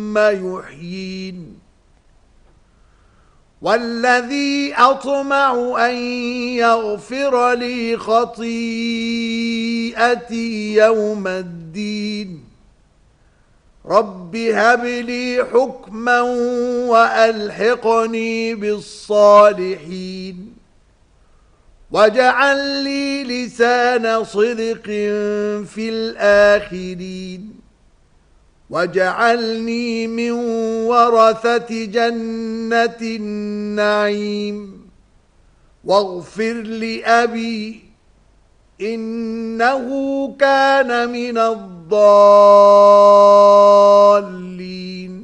ثم يحيين والذي أطمع أن يغفر لي خطيئتي يوم الدين رب هب لي حكما وألحقني بالصالحين واجعل لي لسان صدق في الآخرين واجعلني من ورثة جنة النعيم واغفر لأبي إنه كان من الضالين